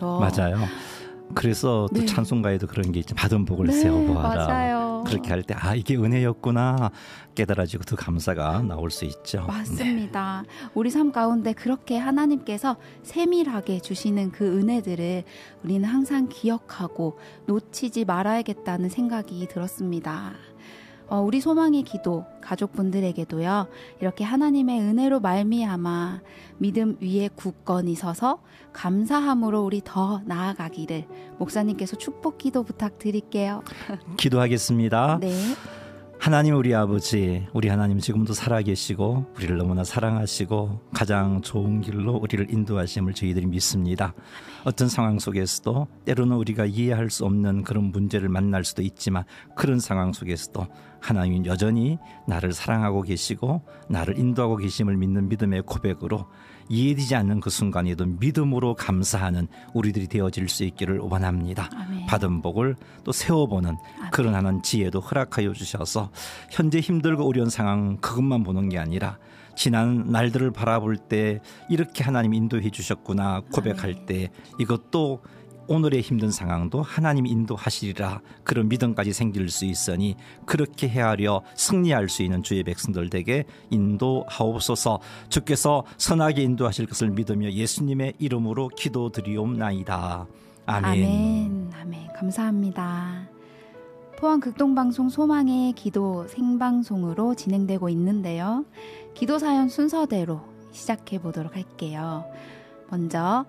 그렇죠. 맞아요. 그래서 또 네. 찬송가에도 그런 게 있죠. 받은 복을 네, 세어보아라. 맞아요. 그렇게 할 때 이게 은혜였구나 깨달아지고 더 감사가 나올 수 있죠. 맞습니다. 우리 삶 가운데 그렇게 하나님께서 세밀하게 주시는 그 은혜들을 우리는 항상 기억하고 놓치지 말아야겠다는 생각이 들었습니다. 우리 소망의 기도 가족분들에게도요. 이렇게 하나님의 은혜로 말미암아 믿음 위에 굳건히 서서 감사함으로 우리 더 나아가기를 목사님께서 축복 기도 부탁드릴게요. 기도하겠습니다. 네. 하나님 우리 아버지, 우리 하나님 지금도 살아계시고 우리를 너무나 사랑하시고 가장 좋은 길로 우리를 인도하심을 저희들이 믿습니다. 어떤 상황 속에서도 때로는 우리가 이해할 수 없는 그런 문제를 만날 수도 있지만 그런 상황 속에서도 하나님은 여전히 나를 사랑하고 계시고 나를 인도하고 계심을 믿는 믿음의 고백으로 이해되지 않는 그 순간에도 믿음으로 감사하는 우리들이 되어질 수 있기를 원합니다. 아멘. 받은 복을 또 세워보는 그런 하나님 지혜도 허락하여 주셔서 현재 힘들고 어려운 상황 그것만 보는 게 아니라 지난 날들을 바라볼 때 이렇게 하나님 인도해 주셨구나 고백할 때 이것도 오늘의 힘든 상황도 하나님이 인도하시리라 그런 믿음까지 생길 수 있으니 그렇게 헤아려 승리할 수 있는 주의 백성들에게 인도하옵소서. 주께서 선하게 인도하실 것을 믿으며 예수님의 이름으로 기도드리옵나이다. 아멘. 아멘. 아멘. 감사합니다. 포항 극동방송 소망의 기도 생방송으로 진행되고 있는데요. 기도사연 순서대로 시작해 보도록 할게요. 먼저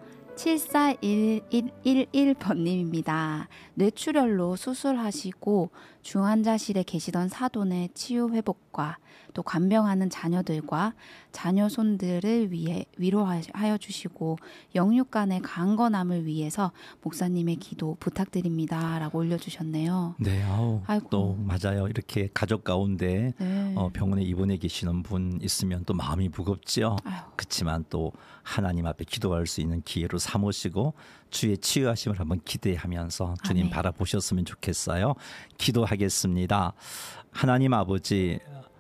741111번님입니다. 뇌출혈로 수술하시고 중환자실에 계시던 사돈의 치유 회복과 또 간병하는 자녀들과 자녀 손들을 위해 위로하여 주시고 영육간의 강건함을 위해서 목사님의 기도 부탁드립니다. 라고 올려주셨네요. 네, 아이고. 또 맞아요. 이렇게 가족 가운데 네. 병원에 입원해 계시는 분 있으면 또 마음이 무겁죠. 그렇지만 또 하나님 앞에 기도할 수 있는 기회로 삼으시고 주의 치유하심을 한번 기대하면서 주님 아멘. 바라보셨으면 좋겠어요. 기도하겠습니다. 하나님 아버지,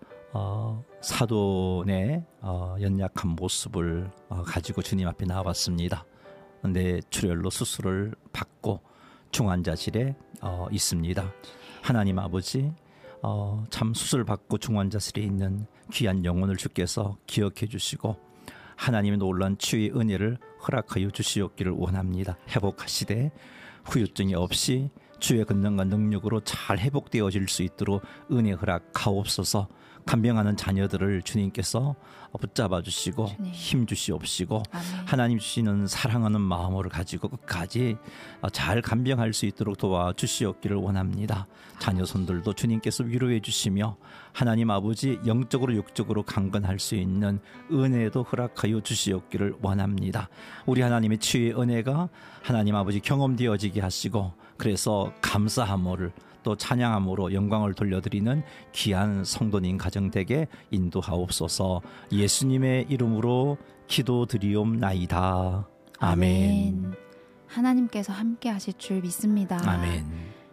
사돈의 연약한 모습을 가지고 주님 앞에 나와봤습니다. 내 출혈로 수술을 받고 중환자실에 있습니다. 하나님 아버지, 참 수술 받고 중환자실에 있는 귀한 영혼을 주께서 기억해 주시고 하나님의 놀라운 치유의 은혜를 허락하여 주시옵기를 원합니다. 회복하시되 후유증이 없이 주의 권능과 능력으로 잘 회복되어질 수 있도록 은혜 허락하옵소서. 간병하는 자녀들을 주님께서 붙잡아 주시고 주님. 힘 주시옵시고 아멘. 하나님 주시는 사랑하는 마음을 가지고 끝까지 잘 간병할 수 있도록 도와주시옵기를 원합니다. 자녀 손들도 주님께서 위로해 주시며 하나님 아버지 영적으로 육적으로 강건할 수 있는 은혜도 허락하여 주시옵기를 원합니다. 우리 하나님의 치유의 은혜가 하나님 아버지 경험되어지게 하시고 그래서 감사함을 또 찬양함으로 영광을 돌려드리는 귀한 성도님 가정되게 인도하옵소서. 예수님의 이름으로 기도드리옵나이다. 아멘. 하나님께서 함께 하실 줄 믿습니다. 아멘.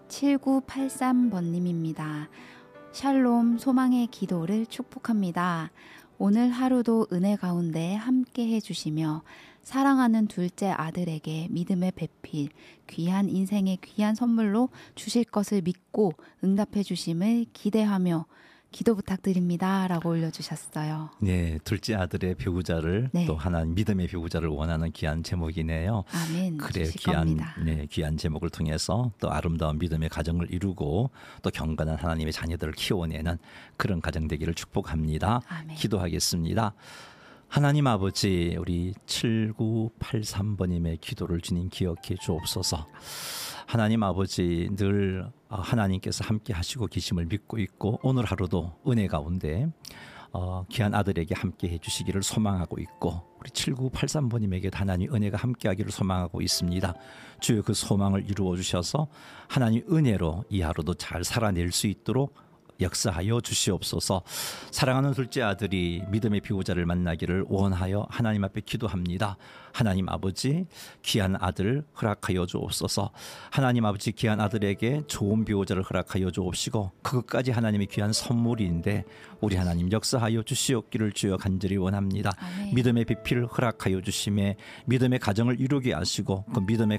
7983번님입니다. 샬롬 소망의 기도를 축복합니다. 오늘 하루도 은혜 가운데 함께 해주시며 사랑하는 둘째 아들에게 믿음의 배필, 귀한 인생의 귀한 선물로 주실 것을 믿고 응답해 주심을 기대하며 기도 부탁드립니다. 라고 올려주셨어요. 네, 둘째 아들의 배우자를 또 하나님 믿음의 배우자를 원하는 귀한 제목이네요. 아멘. 그래 귀한 제목을 통해서 또 아름다운 믿음의 가정을 이루고 또 경건한 하나님의 자녀들을 키워내는 그런 가정 되기를 축복합니다. 아멘. 기도하겠습니다. 하나님 아버지, 우리 7983번님의 기도를 주님 기억해 주옵소서. 하나님 아버지, 늘 하나님께서 함께 하시고 계심을 믿고 있고 오늘 하루도 은혜 가운데 귀한 아들에게 함께 해주시기를 소망하고 있고 우리 7983번님에게 하나님 은혜가 함께하기를 소망하고 있습니다. 주여 그 소망을 이루어 주셔서 하나님 은혜로 이 하루도 잘 살아낼 수 있도록 역사하여 주시옵소서. 사랑하는 둘째 아들이 믿음의 배우자를 만나기를 원하여 하나님 앞에 기도합니다. 하나님 아버지, 귀한 아들 허락하여 주옵소서. 하나님 아버지, 귀한 아들에게 좋은 배우자를 허락하여 주옵시고 그것까지 하나님의 귀한 선물인데 우리 하나님 역사하여 주시옵기를 주여 간절히 원합니다. 아멘. 믿음의 배필 허락하여 주심에 믿음의 가정을 이루게 하시고 그 믿음의